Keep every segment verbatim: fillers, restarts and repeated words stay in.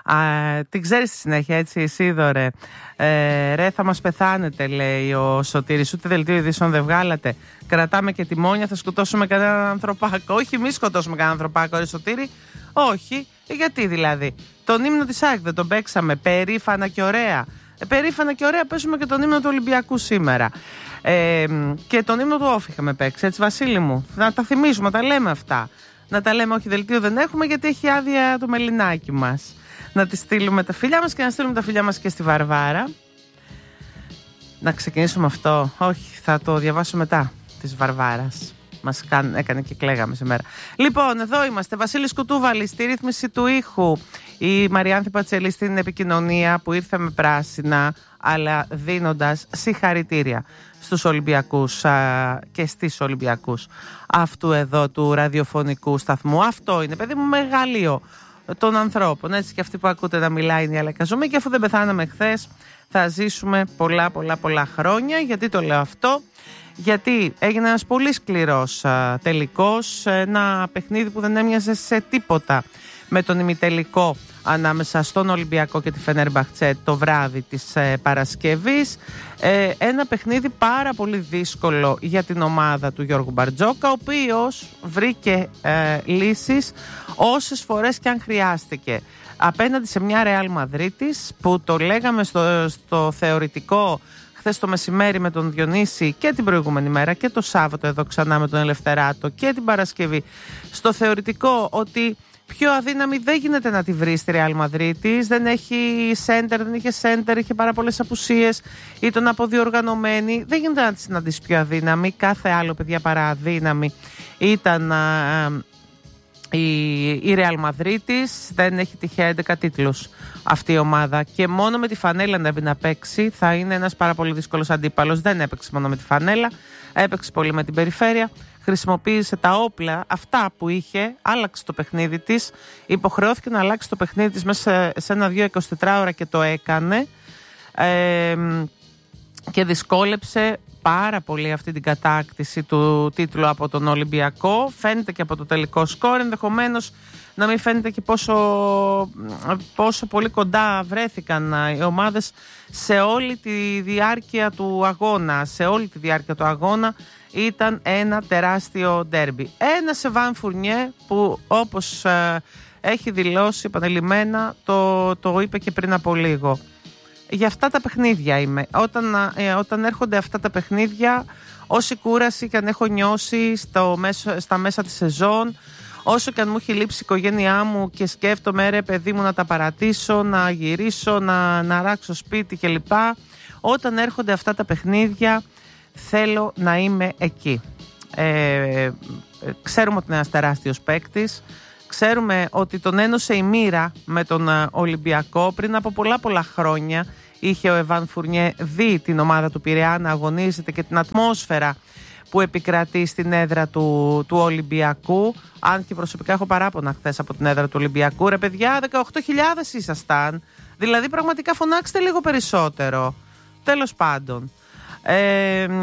Α, την ξέρεις στη συνέχεια, έτσι, Ισίδωρε. Ε, ρε, θα μας πεθάνετε, λέει ο Σωτήρης. Ούτε δελτίο ειδήσεων δεν βγάλατε. Κρατάμε και τιμόνια, θα σκοτώσουμε κανέναν ανθρωπάκο. Όχι, μη σκοτώσουμε κανέναν ανθρωπάκο, ρε Σωτήρη. Όχι. Γιατί δηλαδή? Τον ύμνο της ΑΕΚ δεν τον παίξαμε περήφανα και ωραία? Ε, περήφανα και ωραία παίζουμε και τον ύμνο του Ολυμπιακού σήμερα. Ε, και τον ύμνο του Όφη είχαμε παίξει, έτσι, Βασίλη μου. Να τα θυμίζουμε, να τα λέμε αυτά. Να τα λέμε, όχι, δελτίο δεν έχουμε, γιατί έχει άδεια το μελινάκι μας. Να τη στείλουμε τα φιλιά μας και να στείλουμε τα φιλιά μας και στη Βαρβάρα. Να ξεκινήσουμε αυτό. Όχι, θα το διαβάσω μετά της Βαρβάρας. Μας έκανε και κλαίγαμε σήμερα. Λοιπόν, εδώ είμαστε. Βασίλης Κουτούβαλης στη ρύθμιση του ήχου. Η Μαριάνθη Πατσελή στην επικοινωνία, που ήρθε με πράσινα, αλλά δίνοντας συγχαρητήρια στους Ολυμπιακούς α, και στις Ολυμπιακούς αυτού εδώ του ραδιοφωνικού σταθμού. Αυτό είναι, παιδί μου, μεγαλείο των ανθρώπων. Έτσι, και αυτοί που ακούτε να μιλάει είναι η Αλέκα Ζουμί. Και αφού δεν πεθάναμε χθες, θα ζήσουμε πολλά πολλά πολλά χρόνια. Γιατί το λέω αυτό? Γιατί έγινε ένας πολύ σκληρός α, τελικός, ένα παιχνίδι που δεν έμοιαζε σε τίποτα με τον ημιτελικό ανάμεσα στον Ολυμπιακό και τη Φενέρμπαχτσε το βράδυ της ε, Παρασκευής. Ε, ένα παιχνίδι πάρα πολύ δύσκολο για την ομάδα του Γιώργου Μπαρτζόκα, ο οποίος βρήκε ε, λύσεις όσες φορές και αν χρειάστηκε. Απέναντι σε μια Ρεάλ Μαδρίτης που το λέγαμε στο, στο θεωρητικό χθες το μεσημέρι με τον Διονύση και την προηγούμενη μέρα και το Σάββατο εδώ ξανά με τον Ελευθεράτο και την Παρασκευή, στο θεωρητικό ότι πιο αδύναμη δεν γίνεται να τη βρει στη Ρεάλ Μαδρίτης. Δεν έχει σέντερ, δεν είχε σέντερ, είχε πάρα πολλές απουσίες, ήταν αποδιοργανωμένη. Δεν γίνεται να τη συναντήσει πιο αδύναμη. Κάθε άλλο, παιδιά, παρά αδύναμη ήταν α, α, η, η Ρεάλ Μαδρίτης. Δεν έχει τυχαία έντεκα τίτλους αυτή η ομάδα. Και μόνο με τη φανέλα να μπει να παίξει θα είναι ένας πάρα πολύ δύσκολος αντίπαλος. Δεν έπαιξε μόνο με τη φανέλα, έπαιξε πολύ με την περιφέρεια. Χρησιμοποίησε τα όπλα αυτά που είχε, άλλαξε το παιχνίδι της, υποχρεώθηκε να αλλάξει το παιχνίδι της μέσα σε ένα δύο εικοσιτετράωρα και το έκανε ε, και δυσκόλεψε πάρα πολύ αυτή την κατάκτηση του τίτλου από τον Ολυμπιακό. Φαίνεται και από το τελικό σκορ, ενδεχομένως να μην φαίνεται και πόσο, πόσο πολύ κοντά βρέθηκαν οι ομάδες σε όλη τη διάρκεια του αγώνα. Σε όλη τη διάρκεια του αγώνα ήταν ένα τεράστιο ντέρμπι. Ένα Σεβάν Φουρνιέ που, όπως ε, έχει δηλώσει επανελειμμένα, το, το είπε και πριν από λίγο. Για αυτά τα παιχνίδια είμαι. Όταν, ε, όταν έρχονται αυτά τα παιχνίδια, όση κούραση και αν έχω νιώσει στο μέσο, στα μέσα της σεζόν, όσο και αν μου έχει λείψει η οικογένειά μου και σκέφτομαι, ρε παιδί μου, να τα παρατήσω, να γυρίσω, να, να ράξω σπίτι κλπ. Όταν έρχονται αυτά τα παιχνίδια, θέλω να είμαι εκεί. Ε, ξέρουμε ότι είναι ένας τεράστιος παίκτης. Ξέρουμε ότι τον ένωσε η μοίρα με τον Ολυμπιακό. Πριν από πολλά πολλά χρόνια είχε ο Εβάν Φουρνιέ δει την ομάδα του Πειραιά να αγωνίζεται και την ατμόσφαιρα που επικρατεί στην έδρα του, του Ολυμπιακού. Αν και προσωπικά έχω παράπονα χθες από την έδρα του Ολυμπιακού. Ρε παιδιά, δεκαοκτώ χιλιάδες ήσασταν. Δηλαδή πραγματικά φωνάξτε λίγο περισσότερο. Τέλος πάντων. Ε, ε,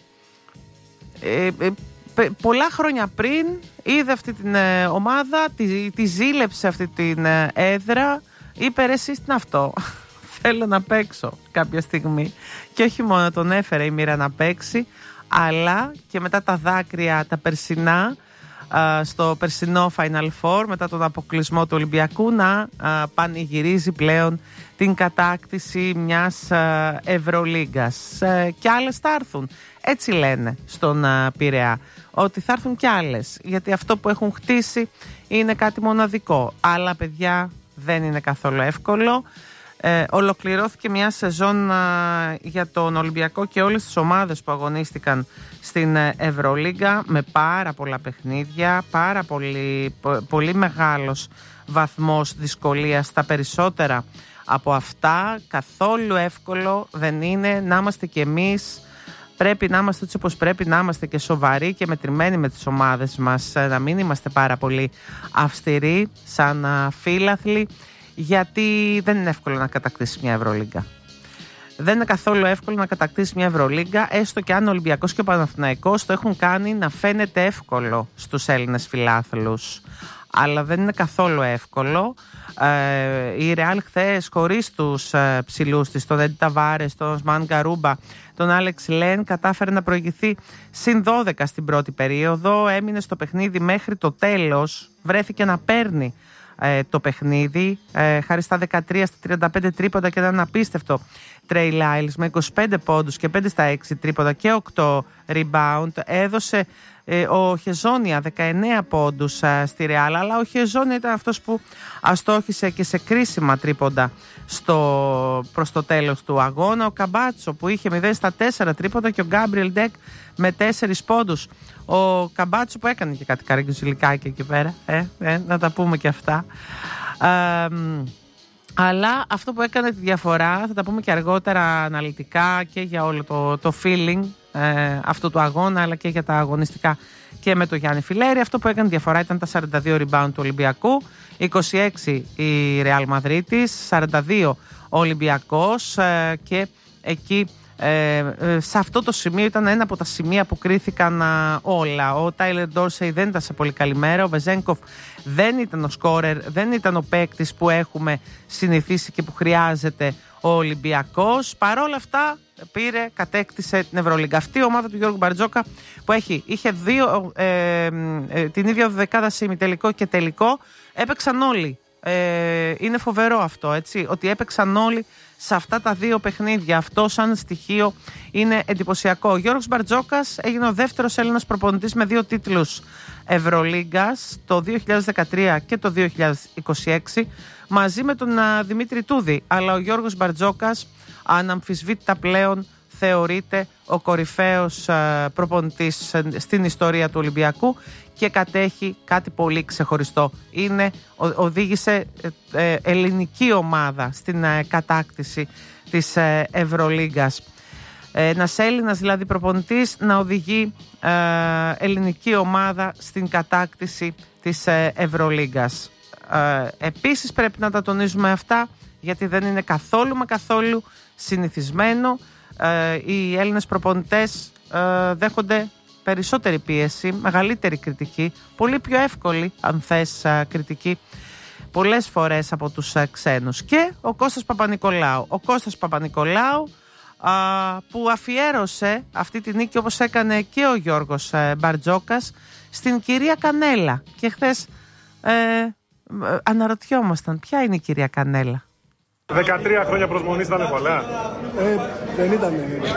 ε, πολλά χρόνια πριν είδε αυτή την ε, ομάδα, τη, τη ζήλεψε αυτή την ε, έδρα, είπε, ρε, εσείς τι είναι αυτό? Θέλω να παίξω κάποια στιγμή. Και όχι μόνο τον έφερε η μοίρα να παίξει, αλλά και μετά τα δάκρυα τα περσινά, α, στο περσινό Final Four, μετά τον αποκλεισμό του Ολυμπιακού, να α, πανηγυρίζει πλέον την κατάκτηση μιας α, Ευρωλίγκας. Ε, και άλλες θα έρθουν. Έτσι λένε στον α, Πειραιά, ότι θα έρθουν κι άλλες, γιατί αυτό που έχουν χτίσει είναι κάτι μοναδικό. Αλλά, παιδιά, δεν είναι καθόλου εύκολο. Ε, ολοκληρώθηκε μια σεζόν α, για τον Ολυμπιακό και όλες τις ομάδες που αγωνίστηκαν στην Ευρωλίγκα με πάρα πολλά παιχνίδια, πάρα πολύ, πο, πολύ μεγάλος βαθμός δυσκολίας. Τα περισσότερα από αυτά καθόλου εύκολο δεν είναι. Να είμαστε κι εμείς, πρέπει να είμαστε έτσι όπως πρέπει να είμαστε, και σοβαροί και μετρημένοι με τις ομάδες μας, να μην είμαστε πάρα πολύ αυστηροί σαν φίλαθλοι, γιατί δεν είναι εύκολο να κατακτήσει μια Ευρωλίγκα. Δεν είναι καθόλου εύκολο να κατακτήσει μια Ευρωλίγκα, έστω και αν ο Ολυμπιακός και ο Παναθηναϊκός το έχουν κάνει να φαίνεται εύκολο στους Έλληνες φιλάθλους. αλλά δεν είναι καθόλου εύκολο. Ε, η Ρεάλ χθες χωρίς τους ε, ψηλούς της, τον Έντι Ταβάρες, τον Οσμάν Γκαρούμπα, τον Άλεξ Λεν, κατάφερε να προηγηθεί συν δώδεκα στην πρώτη περίοδο, έμεινε στο παιχνίδι μέχρι το τέλος, βρέθηκε να παίρνει ε, το παιχνίδι ε, χάρη στα δεκατρία στα τριάντα πέντε τρίποντα και έναν απίστευτο Τρέι Λάιλς με είκοσι πέντε πόντους και πέντε στα έξι τρίποντα και οκτώ rebound. Έδωσε ε, ο Χεζόνια δεκαεννέα πόντους ε, στη Ρεάλ, αλλά ο Χεζόνια ήταν αυτός που αστόχησε και σε κρίσιμα τρίποντα στο, προς το τέλος του αγώνα. Ο Καμπάτσο που είχε μηδέν στα τέσσερα τρίποντα και ο Γκάμπριελ Ντεκ με τέσσερις πόντους. Ο Καμπάτσο που έκανε και κάτι καραγκιουζιλικάκι εκεί πέρα, ε, ε, να τα πούμε και αυτά. Ε, αλλά αυτό που έκανε τη διαφορά, θα τα πούμε και αργότερα αναλυτικά και για όλο το, το feeling ε, αυτού του αγώνα, αλλά και για τα αγωνιστικά και με το Γιάννη Φιλέρη. Αυτό που έκανε τη διαφορά ήταν τα σαράντα δύο rebound του Ολυμπιακού, είκοσι έξι η Ρεάλ Μαδρίτης, σαράντα δύο ο Ολυμπιακός ε, και εκεί ε, ε, σε αυτό το σημείο ήταν ένα από τα σημεία που κρίθηκαν α, όλα. Ο Τάιλερ Ντόρσεϊ δεν ήταν σε πολύ καλή μέρα, ο Βεζένκοφ δεν ήταν ο σκόρερ, δεν ήταν ο παίκτης που έχουμε συνηθίσει και που χρειάζεται ο Ολυμπιακός. Παρόλα αυτά πήρε, κατέκτησε την Ευρωλίγκα. Αυτή η ομάδα του Γιώργου Μπαρτζόκα που έχει, είχε δύο, ε, ε, την ίδια δεκάδα σε ημιτελικό και τελικό, έπαιξαν όλοι. Ε, είναι φοβερό αυτό, έτσι, ότι έπαιξαν όλοι σε αυτά τα δύο παιχνίδια. Αυτό σαν στοιχείο είναι εντυπωσιακό. Ο Γιώργος Μπαρτζόκας έγινε ο δεύτερος Έλληνας προπονητής με δύο τίτλους Ευρωλίγκας, το δύο χιλιάδες δεκατρία και το δύο χιλιάδες είκοσι έξι, μαζί με τον α, Δημήτρη Τούδη. Αλλά ο Γιώργος Μπαρτζόκας αναμφισβήτητα πλέον θεωρείται ο κορυφαίος α, προπονητής στην ιστορία του Ολυμπιακού και κατέχει κάτι πολύ ξεχωριστό. Είναι, ο, οδήγησε ε, ελληνική ομάδα στην ε, κατάκτηση της ε, Ευρωλίγκας. Ένας Έλληνας δηλαδή προπονητής να οδηγεί ε, ελληνική ομάδα στην κατάκτηση της ε, Ευρωλίγκας. Ε, επίσης πρέπει να τα τονίζουμε αυτά, γιατί δεν είναι καθόλου μα καθόλου συνηθισμένο. Ε, οι Έλληνες προπονητές ε, δέχονται περισσότερη πίεση, μεγαλύτερη κριτική, πολύ πιο εύκολη αν θες ε, κριτική πολλές φορές από τους ε, ξένους. Και ο Κώστας Παπανικολάου. Ο Κώστας Παπανικολάου α, που αφιέρωσε αυτή τη νίκη, όπως έκανε και ο Γιώργος ε, Μπαρτζόκας, στην κυρία Κανέλα. Και χθες ε, ε, αναρωτιόμασταν ποια είναι η κυρία Κανέλα. δεκατρία χρόνια προσμονής ήταν πολλά. Ε, δεν ήταν.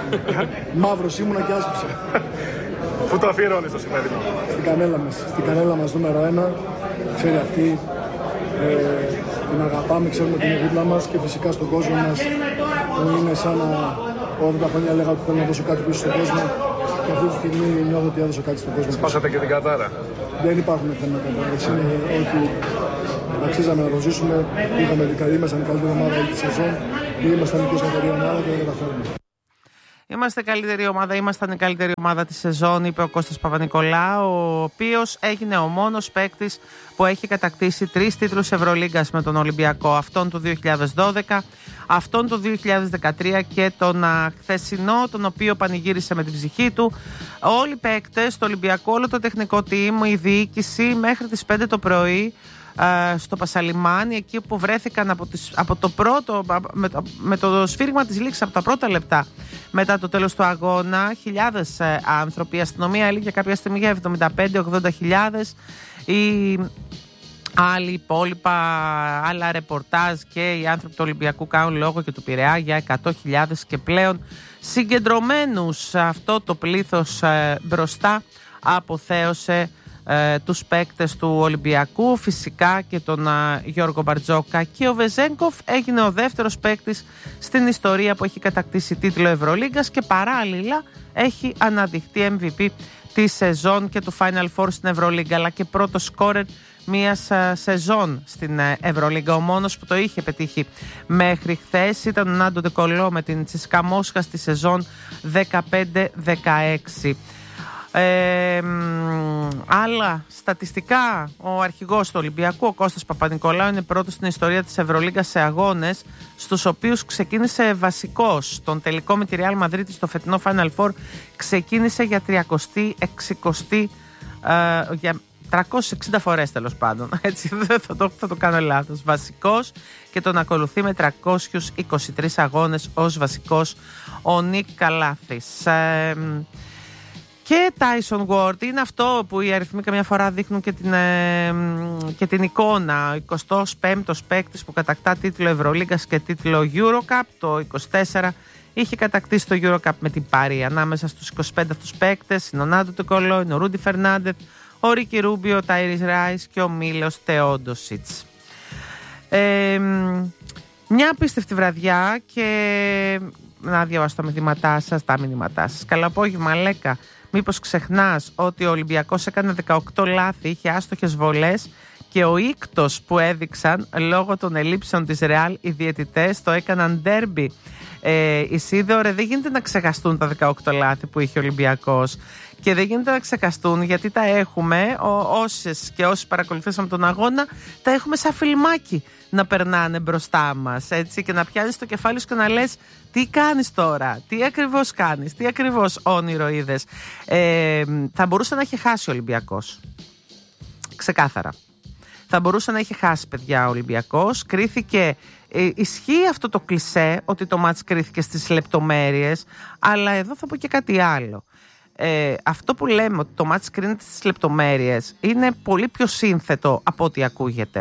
Μαύρος ήμουνα και άσπισα. Πού το αφιερώνεις το σημερινό? Στην κανέλα μας. Στην κανέλα μας νούμερο ένα. Ξέρει αυτή. Ε, την αγαπάμε, ξέρουμε ότι είναι δίπλα μας και φυσικά στον κόσμο μας που είναι σαν να ογδόντα χρόνια λέγα ότι θέλω να δώσω κάτι πίσω στον κόσμο και αυτή τη στιγμή νιώθω ότι έδωσα κάτι στον κόσμο. Σπάσατε και την κατάρα. Δεν υπάρχουν θέματα. Είναι ότι αξίζαμε να το ζήσουμε. Είχαμε δικά, ήμασταν η καλύτερη ομάδα όλη τη σεζόν και ήμασταν η πιο σοβαρή ομάδα και δεν τα καταφέρουμε. Είμαστε καλύτερη ομάδα, ήμασταν η καλύτερη ομάδα της σεζόν, είπε ο Κώστας Παπανικολάου, ο οποίος έγινε ο μόνος παίκτης που έχει κατακτήσει τρεις τίτλους Ευρωλίγκας με τον Ολυμπιακό, αυτόν το δύο χιλιάδες δώδεκα, αυτόν το δύο χιλιάδες δεκατρία και τον α, χθεσινό, τον οποίο πανηγύρισε με την ψυχή του. Όλοι οι παίκτες, το Ολυμπιακό, όλο το τεχνικό team, η διοίκηση μέχρι τις πέντε το πρωί στο Πασαλιμάνι, εκεί που βρέθηκαν από, τις, από το πρώτο, με το, με το σφύριγμα της λήξης από τα πρώτα λεπτά μετά το τέλος του αγώνα, χιλιάδες ε, άνθρωποι. Η αστυνομία έλεγε κάποια στιγμή για εβδομήντα πέντε ογδόντα χιλιάδες. Οι άλλοι υπόλοιπα, άλλα ρεπορτάζ και οι άνθρωποι του Ολυμπιακού κάνουν λόγο και του Πειραιά για εκατό χιλιάδες και πλέον συγκεντρωμένους. Αυτό το πλήθος ε, μπροστά αποθέωσε Ε, τους παίκτες του Ολυμπιακού, φυσικά και τον α, Γιώργο Μπαρτζόκα, και ο Βεζένκοφ έγινε ο δεύτερος παίκτης στην ιστορία που έχει κατακτήσει τίτλο Ευρωλίγκας και παράλληλα έχει αναδειχθεί εμ βι πι τη σεζόν και του Final Four στην Ευρωλίγκα, αλλά και πρώτο σκόρερ μιας α, σεζόν στην α, Ευρωλίγκα. Ο μόνος που το είχε πετύχει μέχρι χθες ήταν ο Νάντο Ντεκολό με την Τσίσκα Μόσχα στη σεζόν δεκαπέντε δεκαέξι. Ε, άλλα στατιστικά, ο αρχηγός του Ολυμπιακού, ο Κώστας Παπανικολάου, είναι πρώτος στην ιστορία της Ευρωλίγκας σε αγώνες στους οποίους ξεκίνησε βασικός. Τον τελικό με τη Ρεάλ Μαδρίτη στο φετινό Final Four ξεκίνησε για τριακοστή εξηκοστή, ε, για τριακόσιες εξήντα φορές τέλος πάντων. Έτσι, δεν θα το, θα το κάνω λάθος. Βασικός και τον ακολουθεί με τριακόσιους είκοσι τρεις αγώνες ως βασικός ο Νικ Καλάθης. Ε, και Tyson Ward είναι αυτό που οι αριθμοί καμιά φορά δείχνουν και την, ε, και την εικόνα. Ο εικοστός πέμπτος παίκτης που κατακτά τίτλο Ευρωλίγκας και τίτλο Eurocup. Το είκοσι τέσσερα είχε κατακτήσει το Eurocup με την Πάρη. Ανάμεσα στους είκοσι πέντε αυτούς παίκτες είναι ο Νάντο Τεκολό, είναι ο Ρούντι Φερνάντεθ, ο Ρίκι Ρούμπιο, ο Τάιρις Ράις και ο Μίλος Θεόντοσιτς. Ε, μια απίστευτη βραδιά και να διαβάσω τα μηνύματά σας, τα μηνύματά σας. Καλό απόγευμα, Λέκα. Μήπως ξεχνάς ότι ο Ολυμπιακός έκανε δεκαοκτώ λάθη, είχε άστοχες βολές και ο ίκτος που έδειξαν λόγω των ελλείψεων της Ρεάλ οι διαιτητές το έκαναν ντέρμπι. Ε, Ισίδωρε, δεν γίνεται να ξεχαστούν τα δεκαοκτώ λάθη που είχε ο Ολυμπιακός και δεν γίνεται να ξεχαστούν γιατί τα έχουμε, ο, όσες και όσοι παρακολουθήσαμε τον αγώνα, τα έχουμε σαν φιλμάκι να περνάνε μπροστά μας, έτσι, και να πιάνεις το κεφάλι σου και να λες τι κάνεις τώρα, τι ακριβώς κάνεις, τι ακριβώς όνειρο είδες. Ε, θα μπορούσε να έχει χάσει ο Ολυμπιακός, ξεκάθαρα. Θα μπορούσε να έχει χάσει, παιδιά, ο Ολυμπιακός. Κρίθηκε, ε, ισχύει αυτό το κλισέ ότι το μάτς κρίθηκε στις λεπτομέρειες, αλλά εδώ θα πω και κάτι άλλο. Ε, αυτό που λέμε ότι το μάτς κρίνεται στις λεπτομέρειες είναι πολύ πιο σύνθετο από ό,τι ακούγεται.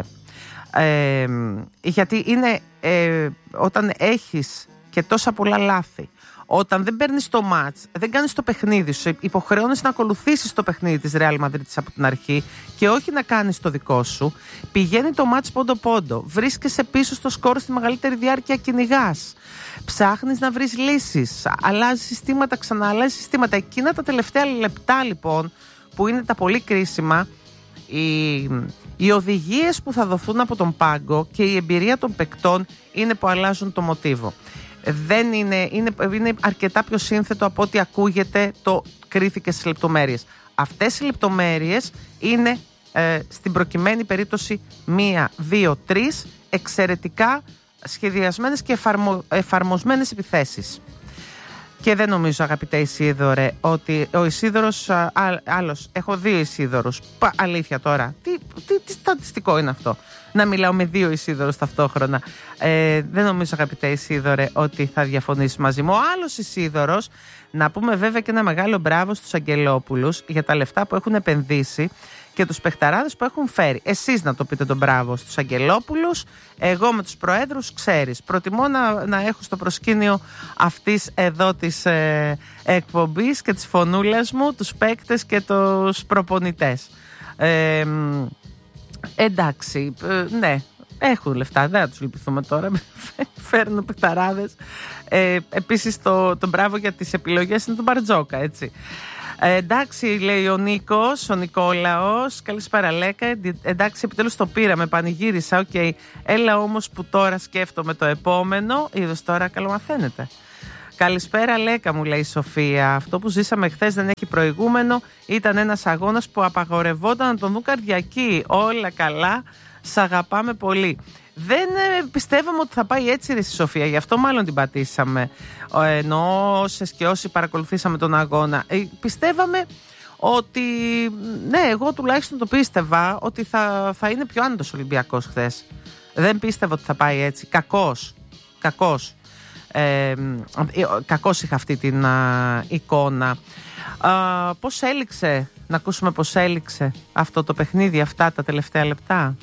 Ε, γιατί είναι ε, όταν έχεις και τόσα πολλά λάθη, όταν δεν παίρνεις το μάτς, δεν κάνεις το παιχνίδι σου, υποχρεώνεις να ακολουθήσεις το παιχνίδι της Real Madrid από την αρχή και όχι να κάνεις το δικό σου, πηγαίνει το μάτς πόντο-πόντο, βρίσκεσαι πίσω στο σκορ στη μεγαλύτερη διάρκεια, κυνηγάς, ψάχνεις να βρεις λύσεις, αλλάζεις συστήματα, ξανααλλάζεις συστήματα. Εκείνα τα τελευταία λεπτά λοιπόν που είναι τα πολύ κρίσιμα, οι, οι οδηγίες που θα δοθούν από τον πάγκο και η εμπειρία των παικτών είναι που αλλάζουν το μοτίβο. Δεν είναι, είναι, είναι αρκετά πιο σύνθετο από ό,τι ακούγεται το κρίθηκε στις λεπτομέρειες. Αυτές οι λεπτομέρειες είναι ε, στην προκειμένη περίπτωση μία, δύο, τρεις εξαιρετικά σχεδιασμένες και εφαρμο, εφαρμοσμένες επιθέσεις. Και δεν νομίζω, αγαπητέ Ισίδωρε, ότι ο Ισίδωρος, α, άλλος, έχω δύο Ισίδωρους. Πα, αλήθεια τώρα, τι, τι, τι στατιστικό είναι αυτό, να μιλάω με δύο Ισίδωρους ταυτόχρονα. Ε, δεν νομίζω, αγαπητέ Ισίδωρε, ότι θα διαφωνήσει μαζί μου. Ο άλλος Ισίδωρος, να πούμε βέβαια και ένα μεγάλο μπράβο στους Αγγελόπουλους για τα λεφτά που έχουν επενδύσει και τους παιχταράδες που έχουν φέρει. Εσείς να το πείτε τον μπράβο στους Αγγελόπουλους. Εγώ με τους προέδρους, ξέρεις, προτιμώ να, να έχω στο προσκήνιο αυτής εδώ της ε, εκπομπής και της φωνούλας μου τους παίκτες και τους προπονητές. Ε, εντάξει, ε, ναι, έχουν λεφτά, δεν θα τους λυπηθούμε τώρα, φέρνουν παιχταράδες. Ε, επίσης το, το μπράβο για τις επιλογές είναι τον Μπαρτζόκα, έτσι. Ε, εντάξει, λέει ο Νίκος, ο Νικόλαος. Καλησπέρα, Λέκα. Εντάξει, επιτέλους το πήραμε, πανηγύρισα. Οκ. Okay. Έλα όμως που τώρα σκέφτομαι το επόμενο. Είδος τώρα, καλομαθαίνετε. Καλησπέρα, Λέκα, μου λέει η Σοφία. Αυτό που ζήσαμε χθες δεν έχει προηγούμενο. Ήταν ένας αγώνας που απαγορευόταν να τον δουν καρδιακοί. Όλα καλά. Σ' αγαπάμε πολύ. Δεν ε, πιστεύαμε ότι θα πάει έτσι, ρε Σοφία, γι' αυτό μάλλον την πατήσαμε. Ε, ενώ όσες και όσοι παρακολουθήσαμε τον αγώνα, ε, πιστεύαμε ότι, ναι, εγώ τουλάχιστον το πίστευα ότι θα, θα είναι πιο άνετος Ολυμπιακός χθες. Δεν πίστευα ότι θα πάει έτσι. Κακός. Κακός. Ε, κακός είχα αυτή την α, εικόνα. Α, πώς έληξε, να ακούσουμε πώς έληξε αυτό το παιχνίδι, αυτά τα τελευταία λεπτά.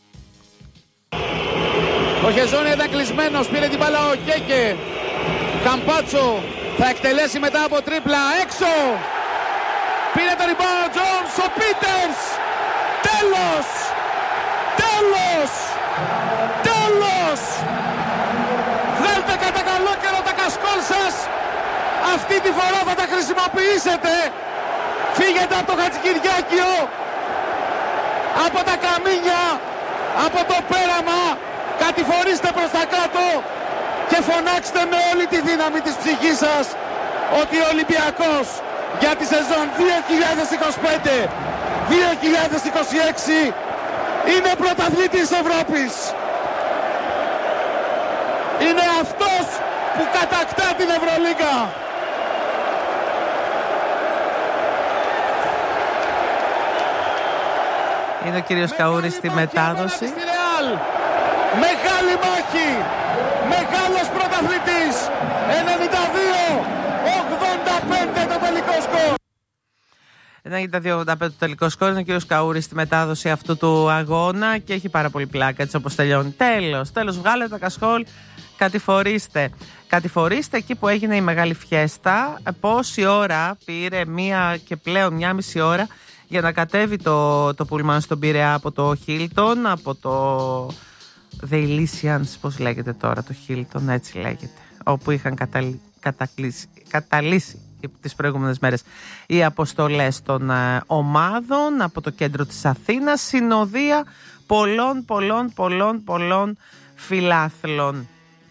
Ο Χεζόνια ήταν κλεισμένος, πήρε την μπάλα ο Κέκε. Καμπάτσο θα εκτελέσει μετά από τρίπλα, έξω. Πήρε το rebound ο Τζόνς, ο Πίτερς. Τέλος, τέλος, τέλος. Βγάλτε κατά καλό καιρό τα κασκόλ σας. Αυτή τη φορά θα τα χρησιμοποιήσετε. Φύγετε από το Χατζικυριάκιο, από τα καμίνια, από το πέραμα. Κατηφορήστε προς τα κάτω και φωνάξτε με όλη τη δύναμη της ψυχής σας ότι ο Ολυμπιακός για τη σεζόν δύο χιλιάδες είκοσι πέντε δύο χιλιάδες είκοσι έξι είναι πρωταθλητής Ευρώπης. Είναι αυτός που κατακτά την Ευρωλίγκα. Είναι ο κύριος Καούρης στη μετάδοση. Μεγάλη μάχη, μεγάλος πρωταθλητής, ενενήντα δύο ογδόντα πέντε το τελικό σκορ. ενενήντα δύο ογδόντα πέντε το τελικό σκορ. Είναι ο κύριος Καούρης στη μετάδοση αυτού του αγώνα και έχει πάρα πολύ πλάκα έτσι όπως τελειώνει. Τέλος, τέλος, βγάλετε τα κασχόλ, κατηφορήστε. Κατηφορήστε εκεί που έγινε η μεγάλη φιέστα. Πόση ώρα πήρε, μία και πλέον μία μισή ώρα για να κατέβει το, το πούλμαν στον Πειραιά από το Hilton, από το The Elysians, πώς λέγεται τώρα το Hilton, έτσι λέγεται, όπου είχαν καταλ, κατακλείσει, καταλύσει τις προηγούμενες μέρες οι αποστολές των ε, ομάδων από το κέντρο της Αθήνας, συνοδεία πολλών πολλών πολλών πολλών φιλάθλων.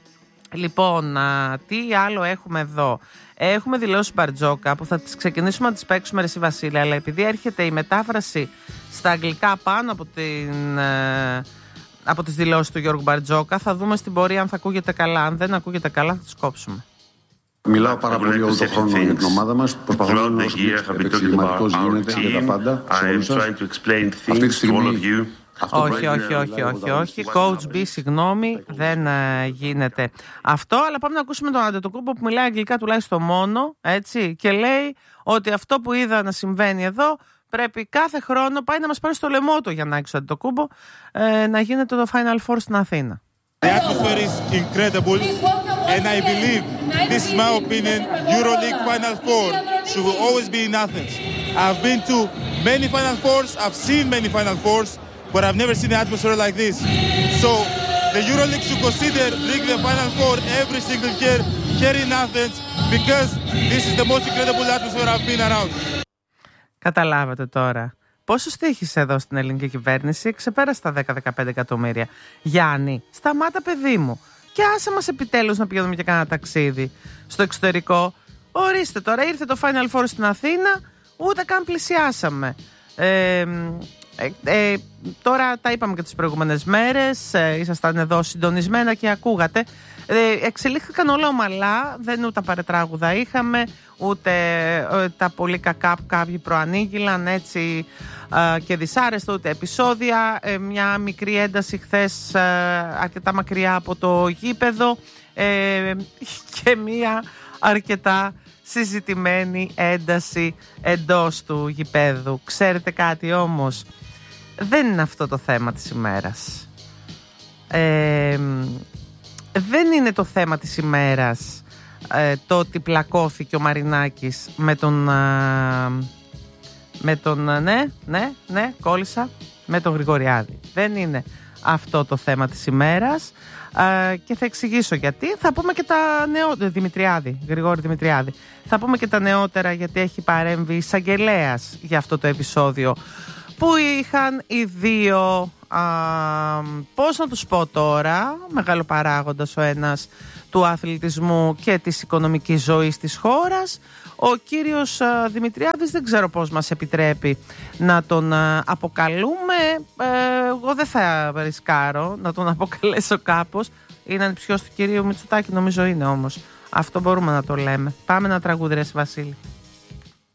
Λοιπόν, α, τι άλλο έχουμε εδώ? Έχουμε δηλώσει Μπαρτζόκα που θα τις ξεκινήσουμε να τις παίξουμε, ρε εσύ Βασίλη, αλλά επειδή έρχεται η μετάφραση στα αγγλικά πάνω από, την, ε, από τις δηλώσεις του Γιώργου Μπαρτζόκα, θα δούμε στην πορεία αν θα ακούγεται καλά. Αν δεν ακούγεται καλά θα τις κόψουμε. Μιλάω πάρα πολύ όλο τον χρόνο για την ομάδα μας. Προσπαθούμε να όσο επεξηγηματικός γίνεται για τα πάντα σε όλους σας. Αυτή τη στιγμή... Όχι, όχι, όχι, όχι, όχι. Coach B, συγγνώμη, δεν ε, γίνεται αυτό. Αλλά πάμε να ακούσουμε τον Αντετοκούμπο που μιλάει αγγλικά τουλάχιστον μόνο, έτσι, και λέει ότι αυτό που είδα να συμβαίνει εδώ πρέπει κάθε χρόνο πάει να μας πάρει στο λαιμό του για να έχει ο Αντετοκούμπο ε, να γίνεται το Final Four στην Αθήνα. The atmosphere is incredible and I believe, this is my opinion, EuroLeague Final Four should always be in Athens. I've been to many Final Fours, I've seen many Final Fours, but I've never seen an atmosphere like this. So the EuroLeague should consider league the Final Four every single year here in Athens because this is the most incredible atmosphere I've been around. Καταλάβατε τώρα. Πόσο στοίχησε εδώ στην ελληνική κυβέρνηση? Ξεπέρασε τα δέκα με δεκαπέντε εκατομμύρια. Γιάννη, σταμάτα παιδί μου και άσε μας επιτέλους να πηγαίνουμε και κάνα ταξίδι στο εξωτερικό. Ορίστε τώρα, ήρθε το Final Four στην Αθήνα, ούτε καν πλησιάσαμε. Ε, Ε, ε, τώρα τα είπαμε και τις προηγούμενες μέρες, ε, ήσασταν εδώ συντονισμένα και ακούγατε. Ε, εξελίχθηκαν όλα ομαλά, δεν ούτε παρετράγουδα είχαμε, ούτε ε, τα πολύ κακά που κάποιοι προανήγγυλαν έτσι ε, και δυσάρεστα, ούτε επεισόδια. Ε, μια μικρή ένταση χθες ε, αρκετά μακριά από το γήπεδο ε, και μια αρκετά συζητημένη ένταση εντός του γηπέδου. Ξέρετε κάτι όμως? Δεν είναι αυτό το θέμα της ημέρας. Ε, δεν είναι το θέμα της ημέρας ε, το ότι πλακώθηκε ο Μαρινάκης με τον... Ε, με τον... Ναι, ναι, ναι, κόλλησα. Με τον Γρηγοριάδη. Δεν είναι αυτό το θέμα της ημέρας. Uh, και θα εξηγήσω γιατί. Θα πούμε και τα νεότερα. Δημητριάδη, Γρηγόρη Δημητριάδη. Θα πούμε και τα νεότερα γιατί έχει παρέμβει εισαγγελέας για αυτό το επεισόδιο που είχαν οι δύο. Uh, πώς να τους πω τώρα, μεγάλο παράγοντας ο ένας του αθλητισμού και της οικονομικής ζωής της χώρας. Ο κύριος uh, Δημητριάδης δεν ξέρω πώς μας επιτρέπει να τον uh, αποκαλούμε. Ε, εγώ δεν θα ρισκάρω να τον αποκαλέσω κάπως. Είναι ανιψιός του κυρίου Μητσοτάκη νομίζω είναι όμως. Αυτό μπορούμε να το λέμε. Πάμε ένα τραγούδι ρε Βασίλη.